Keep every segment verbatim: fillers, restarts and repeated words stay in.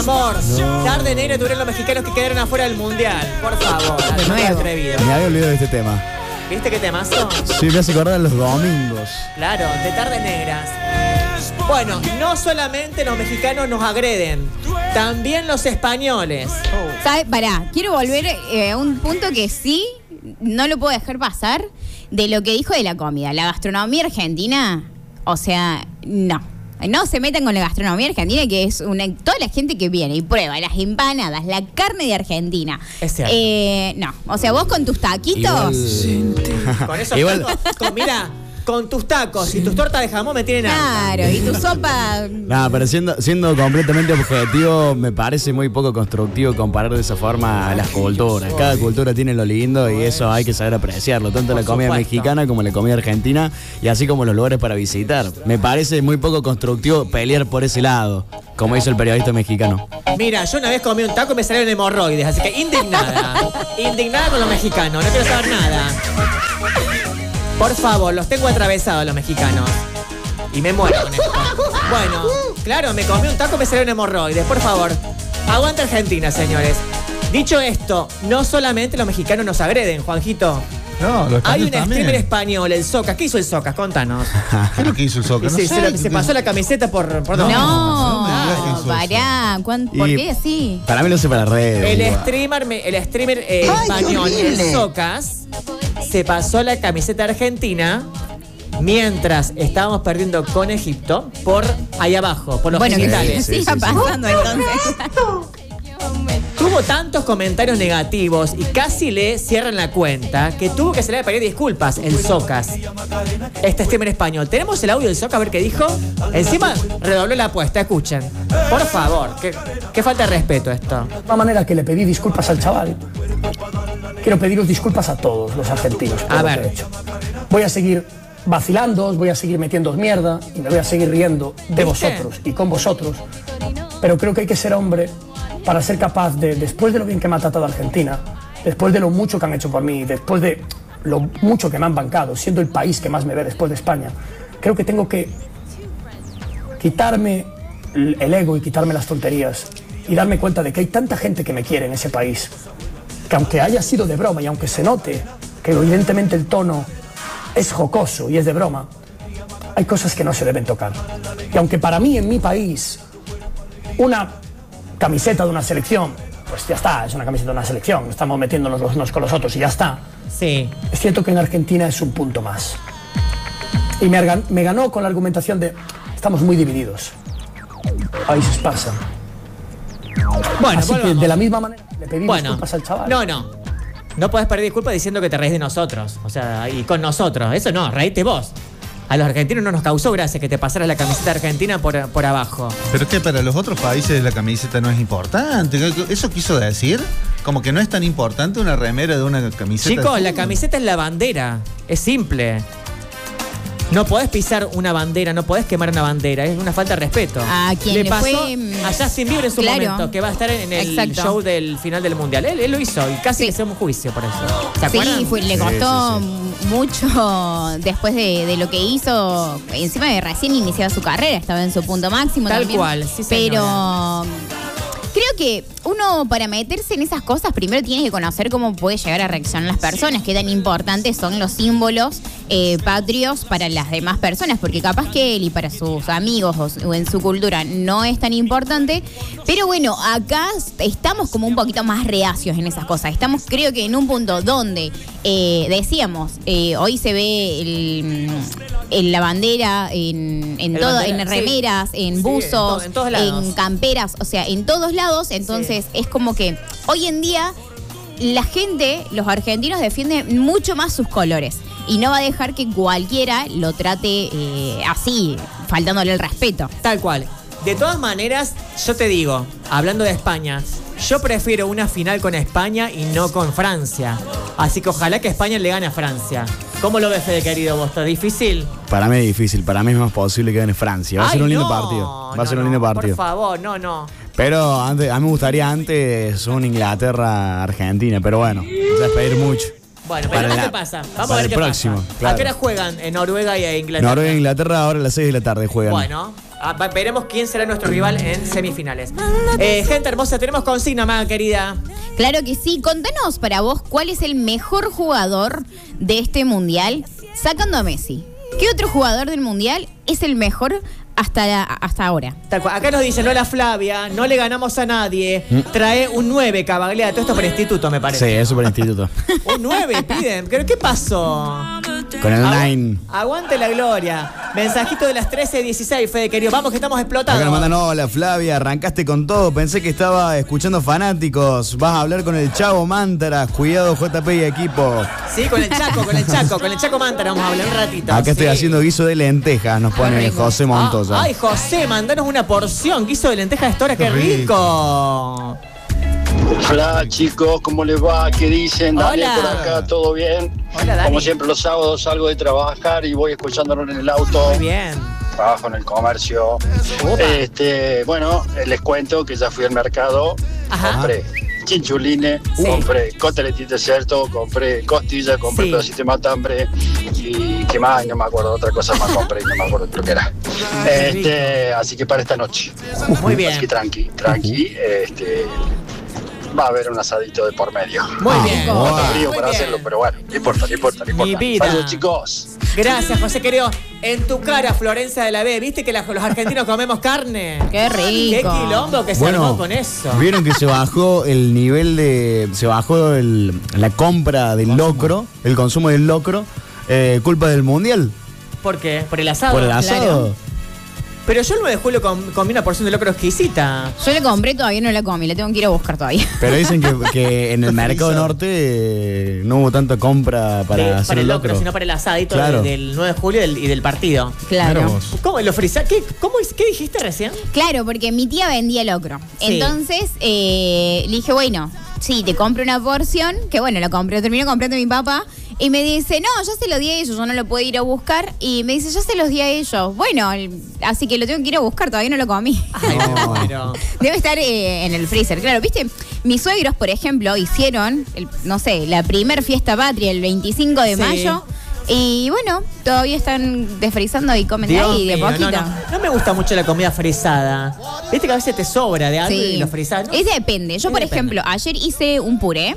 amor. No. Tarde negra tuvieron los mexicanos que quedaron afuera del mundial. Por favor, de nuevo. Atrevido. Me había olvidado de este tema. ¿Viste qué temazo? Sí, me hace acordar los domingos. Claro, de tardes negras. Bueno, no solamente los mexicanos nos agreden, también los españoles. Oh. ¿Sabes? Pará, quiero volver eh, a un punto que sí, no lo puedo dejar pasar, de lo que dijo de la comida. La gastronomía argentina, o sea, no. No se metan con la gastronomía argentina, que es una toda la gente que viene y prueba las empanadas, la carne de Argentina. Es cierto. Eh, no, o sea, vos con tus taquitos. Igual... Con esos Igual... tacos, con, mira, con tus tacos y tus tortas de jamón me tienen harta. Claro, y tu sopa. No, pero siendo, siendo completamente objetivo, me parece muy poco constructivo comparar de esa forma a las culturas. Cada cultura tiene lo lindo y eso hay que saber apreciarlo, tanto la comida mexicana como la comida argentina y así como los lugares para visitar. Me parece muy poco constructivo pelear por ese lado, como hizo el periodista mexicano. Mira, yo una vez comí un taco y me salieron hemorroides, así que indignada. Indignada con los mexicanos, no quiero saber nada. Por favor, los tengo atravesados los mexicanos. Y me muero con esto. Bueno, claro, me comí un taco y me salieron hemorroides. Por favor, aguanta Argentina, señores. Dicho esto, no solamente los mexicanos nos agreden, Juanjito. No, los Hay un también. streamer español, el Socas. ¿Qué hizo el Socas? Contanos. ¿Qué es lo que hizo el Socas? No sí, sé, se, lo, se pasó la camiseta por... por no, no, no, pará. ¿Por qué así? Para mí lo sé para redes. El igual. streamer, el streamer eh, Ay, español, el Socas, se pasó la camiseta argentina mientras estábamos perdiendo con Egipto por ahí abajo, por los bueno, genitales. Sí, sí, siga sí, pasando sí. entonces. Tuvo tantos comentarios negativos y casi le cierran la cuenta que tuvo que salir a pedir disculpas el Socas. Este streamer español. ¿Tenemos el audio del Socas a ver qué dijo? Encima redobló la apuesta, escuchen. Por favor, qué, qué falta de respeto esto. De la manera que le pedí disculpas al chaval, quiero pediros disculpas a todos los argentinos por a lo ver. que he hecho. Voy a seguir vacilando, os voy a seguir metiendo mierda y me voy a seguir riendo de vosotros y con vosotros. Pero creo que hay que ser hombre para ser capaz de, después de lo bien que me ha tratado Argentina, después de lo mucho que han hecho por mí, después de lo mucho que me han bancado, siendo el país que más me ve después de España, creo que tengo que quitarme el ego y quitarme las tonterías y darme cuenta de que hay tanta gente que me quiere en ese país, que aunque haya sido de broma y aunque se note que evidentemente el tono es jocoso y es de broma, hay cosas que no se deben tocar. Y aunque para mí en mi país una camiseta de una selección, pues ya está, es una camiseta de una selección, estamos metiéndonos los unos con los otros y ya está. Sí. Es cierto que en Argentina es un punto más. Y me, me ganó con la argumentación de estamos muy divididos. Países pasan. Bueno, así volvamos. que de la misma manera le pedí bueno, disculpas al chaval. No, no. No podés pedir disculpas diciendo que te reís de nosotros. O sea, y con nosotros. Eso no, reíte vos. A los argentinos no nos causó gracia que te pasaras la camiseta argentina por, por abajo. ¿Pero es que para los otros países la camiseta no es importante? ¿Eso quiso decir? Como que no es tan importante una remera de una camiseta. Chicos, la camiseta es la bandera. Es simple. No podés pisar una bandera, no podés quemar una bandera. Es una falta de respeto. A quien le, le pasó fue... a Justin Bieber en su claro. momento, que va a estar en el Exacto. show del final del mundial. Él, él lo hizo y casi sí. le hicieron un juicio por eso. ¿Se acuerdan? Sí, fue, le costó sí, sí, sí. mucho después de, de lo que hizo. Encima de recién iniciaba su carrera, estaba en su punto máximo. Tal también. cual, sí, Pero creo que uno, para meterse en esas cosas, primero tiene que conocer cómo puede llegar a reaccionar las personas, qué tan importantes son los símbolos eh, patrios para las demás personas, porque capaz que él y para sus amigos o, o en su cultura no es tan importante, pero bueno, acá estamos como un poquito más reacios en esas cosas. Estamos, creo que en un punto donde eh, decíamos, eh, hoy se ve el, el, la bandera en, en, todo, bandera, en remeras, sí. en buzos, sí, en, to, en, en camperas, o sea, en todos lados. Entonces sí. es como que hoy en día la gente, los argentinos defienden mucho más sus colores y no va a dejar que cualquiera lo trate eh, así, faltándole el respeto. Tal cual. De todas maneras, yo te digo, hablando de España, yo prefiero una final con España y no con Francia. Así que ojalá que España le gane a Francia. ¿Cómo lo ves, Fede, querido? ¿Vos está difícil? Para mí es difícil, para mí es más posible que gane Francia. Va a Ay, ser un lindo no, partido. Va no, a ser un no, lindo partido. Por favor, no, no. Pero antes, a mí me gustaría antes un Inglaterra-Argentina, pero bueno, es pedir mucho. Bueno, pero ¿qué pasa? Vamos a ver el qué próximo, pasa. Claro. ¿A qué hora juegan en Noruega y Inglaterra? Noruega e Inglaterra ahora a las seis de la tarde juegan. Bueno. Ah, va- veremos quién será nuestro rival en semifinales. Eh, gente hermosa, tenemos consigna, Maga, querida. Claro que sí. Contanos para vos cuál es el mejor jugador de este mundial, sacando a Messi. ¿Qué otro jugador del mundial es el mejor hasta, la- hasta ahora? Tal cual. Acá nos dicen, no la Flavia, no le ganamos a nadie. Trae un nueve, Cavaglea. Todo esto por instituto, me Sí, parece. eso por instituto. Un nueve piden. ¿Pero qué pasó? Con el Agu- nine. Aguante la gloria. Mensajito de las trece dieciséis, Fede, querido. Vamos que estamos explotados. Acá nos mandan, hola Flavia, arrancaste con todo, pensé que estaba escuchando fanáticos, vas a hablar con el Chavo Mántaras, cuidado J P y equipo. Sí, con el Chaco, con el Chaco, con el Chaco Mantara vamos a hablar un ratito. Acá estoy Sí. haciendo guiso de lentejas, nos pone rico. José Montoya. Ah, ay, José, mandanos una porción. Guiso de lenteja de esta hora, qué Qué rico. Hola chicos, ¿cómo les va? ¿Qué dicen? Daniel Hola. por acá, ¿todo bien? Hola, Dani. Como siempre los sábados salgo de trabajar y voy escuchándolo en el auto. Muy bien. Trabajo en el comercio. Opa. Este, bueno, les cuento que ya fui al mercado, Ajá. compré chinchulines, Sí. compré costeletitas de cerdo, compré costillas, compré Sí. pedacito de matambre y qué más, no me acuerdo, otra cosa más compré, no me acuerdo lo que era. Qué Este, así que para esta noche. Muy bien. Así que tranqui, tranqui, este, va a haber un asadito de por medio. Muy Ah, bien. rico. Falta frío Muy para bien. hacerlo, pero bueno, no importa, no importa, no importa. Mi vida. Saludos, chicos. Gracias, José querido. En tu cara, Florencia de la B, ¿viste que la- los argentinos comemos carne? Qué rico. Qué quilombo que se armó con eso. vieron que se bajó el nivel de, se bajó el- la compra del locro, el consumo del locro, eh, culpa del mundial, ¿Por qué? ¿Por el asado? por el asado. Claro. Pero yo el nueve de julio com- comí una porción de locro exquisita. Yo la compré, todavía no la comí, la tengo que ir a buscar todavía. Pero dicen que, que en el mercado norte eh, no hubo tanta compra para De- hacer para el el locro, locro. sino para el asadito Claro. de- del nueve de julio y del, y del partido. Claro. Mira vos. ¿Cómo? ¿Lo frisa? ¿Qué, cómo, es- ¿Qué dijiste recién? Claro, porque mi tía vendía locro. Sí. Entonces eh, le dije, bueno, sí, te compro una porción, que bueno, lo compré, lo terminó comprando mi papá. Y me dice, no, ya se lo di a ellos, yo no lo puedo ir a buscar. Y me dice, ya se los di a ellos. Bueno, el- así que lo tengo que ir a buscar, todavía no lo comí. Ay, me No. muero. Debe estar eh, en el freezer. Claro, viste, mis suegros, por ejemplo, hicieron, el- no sé, la primer fiesta patria el veinticinco de Sí. mayo. Y bueno, todavía están desfrizando y comen de Dios ahí de mío, poquito. no, no. No me gusta mucho la comida frisada. Viste que a veces te sobra de algo y lo frisás. ¿no? Es depende. Yo, Es por depende. ejemplo, ayer hice un puré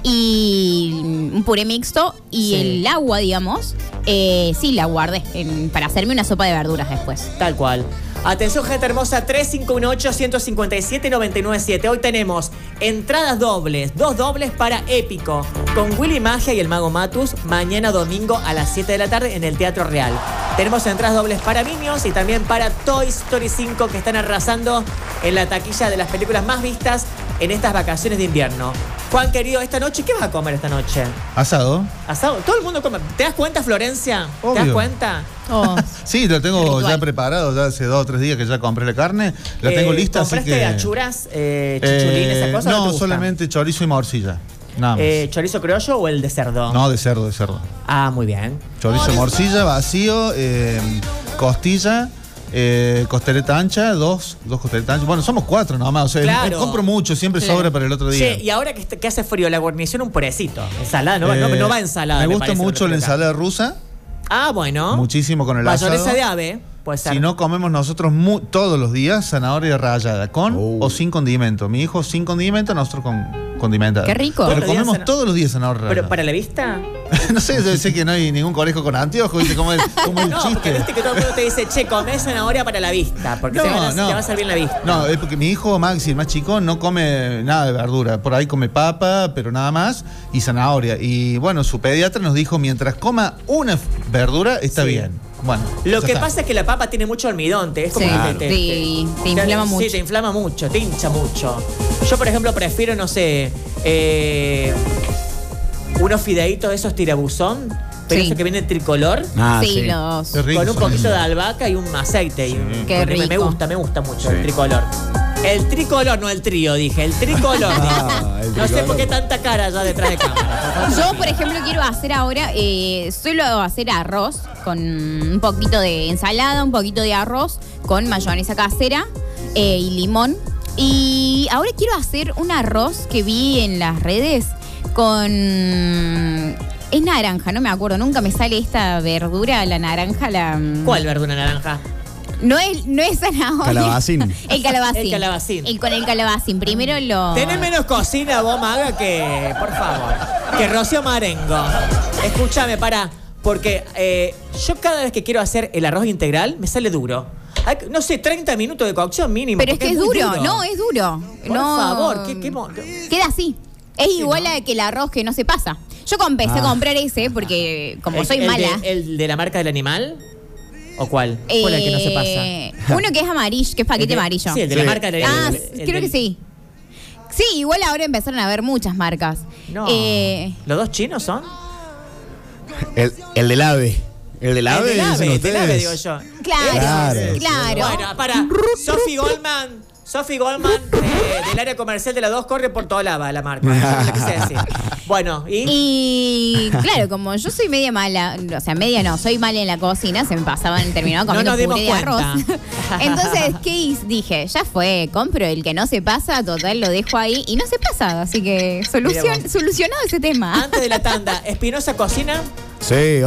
y un puré mixto y Sí. el agua, digamos, eh, sí la guardé en- para hacerme una sopa de verduras después. Tal cual. Atención, gente hermosa, tres cinco uno ocho, uno cinco siete, nueve nueve siete. Hoy tenemos entradas dobles, dos dobles para Épico, con Willy Magia y el Mago Matus, mañana domingo a las siete de la tarde en el Teatro Real. Tenemos entradas dobles para Minions y también para Toy Story cinco, que están arrasando en la taquilla de las películas más vistas en estas vacaciones de invierno. Juan, querido, esta noche, ¿qué vas a comer esta noche? Asado. Asado. Todo el mundo come. ¿Te das cuenta, Florencia? ¿Te das Obvio. cuenta? Oh. Sí, lo tengo Ritual. ya preparado, ya hace dos o tres días que ya compré la carne, la tengo Eh, lista, así ¿Compraste que... achuras, eh, chichulín, Eh, esa cosa? no, te gusta? solamente chorizo y morcilla, nada más. Eh, ¿Chorizo criollo o el de cerdo? No, de cerdo, de cerdo. Ah, muy bien. Chorizo, morcilla, vacío, eh, costilla, eh, costeleta ancha, dos, dos costeletas anchas. Bueno, somos cuatro nomás, o sea, Claro. eh, compro mucho, siempre Claro. sobra para el otro día. Che, y ahora que, est- que hace frío, la guarnición, un purecito. Ensalada, no, va- no, Eh, no va ensalada. Me gusta parece, mucho lo la que estoy acá. ensalada rusa, Ah, bueno. muchísimo con el Mayonesa asado. de ave, puede ser. Si no comemos nosotros mu- todos los días zanahoria rallada, con Oh. o sin condimento. Mi hijo sin condimento, nosotros con condimentada. Qué rico. Pero Todos los días comemos zana- todos los días zanahoria rallada. Pero para la vista. no sé, yo sé que no hay ningún conejo con anteojos, ¿viste? Como el, como el No, porque chiste. viste que todo el mundo te dice, che, comés zanahoria para la vista. Porque No, te, van a- no. te va a hacer bien la vista. No, es porque mi hijo Maxi, el más chico, no come nada de verdura. Por ahí come papa, pero nada más, y zanahoria. Y bueno, su pediatra nos dijo, mientras coma una f- verdura, está Sí. bien. Bueno. Lo ya que está. pasa es que la papa tiene mucho almidón, te, es como Sí, que te, te- sí, te inflama mucho. Sí, te inflama mucho, te hincha mucho. Yo, por ejemplo, prefiero, no sé, eh, unos fideitos de esos tirabuzón, pero Sí. eso que viene tricolor, Ah, sí, sí. los. Qué rico con un son poquito esos. de albahaca y un aceite. Y un- Qué porque me- Me rico. gusta, me gusta mucho Sí. el tricolor. El tricolor, no el trío, dije, el tricolor. Ah, el no sé tricolor. por qué tanta cara ya detrás de cámara. Yo, por ejemplo, quiero hacer ahora, eh, suelo hacer arroz con un poquito de ensalada, un poquito de arroz con mayonesa casera eh, y limón. Y ahora quiero hacer un arroz que vi en las redes con... Es naranja, no me acuerdo, nunca me sale esta verdura, la naranja, la... ¿Cuál verdura naranja? No es, no es zanahoria. Calabacín. El calabacín. El calabacín. El, con el calabacín. Primero lo... Tenés menos cocina vos, Maga, que... Por favor. Que Rocío Marengo. Escúchame, pará. Porque eh, yo cada vez que quiero hacer el arroz integral, me sale duro. Hay, no sé, treinta minutos de cocción mínimo. Pero es que es, muy duro. No, es duro. Por no, favor, ¿qué, qué mo- Queda así. Es Sí, igual ¿no? a que el arroz que no se pasa. Yo empecé Ah. a comprar ese porque como el, soy el mala... De, ¿El de la marca del animal? ¿O cuál? ¿Cuál es el que no se pasa? eh, Uno que es amarillo, que es paquete El de- amarillo. Sí, el de Sí. la marca del Ah, el- s- el creo del- que sí. Sí, igual ahora empezaron a haber muchas marcas. No. Eh, ¿Los dos chinos son? El, el del ave. El del ave. El del ave, dicen el del ave, ustedes. digo yo. claro, Claro. claro. Bueno, para. Sophie Goldman. Sophie Goldman, eh, del área comercial de la dos, corre por toda lava la marca. Eso lo quise decir. Bueno, ¿y? Y claro, como yo soy media mala, o sea, media no, soy mala en la cocina, se me pasaban, terminaba No comiendo nos dimos puré de arroz. cuenta. Entonces, ¿qué hice? Dije? Ya fue, compro el que no se pasa, total, lo dejo ahí y no se pasa. Así que Mira solucion, vos. solucionado ese tema. Antes de la tanda, Espinosa cocina. Sí,